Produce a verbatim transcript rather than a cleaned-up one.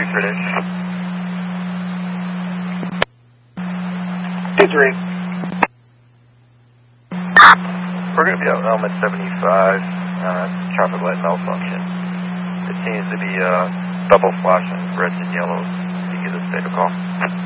three critics. two three. We're going to be out in element seventy-five, uh, traffic light malfunction. It seems to be uh, double flashing reds and yellows. You give us a call.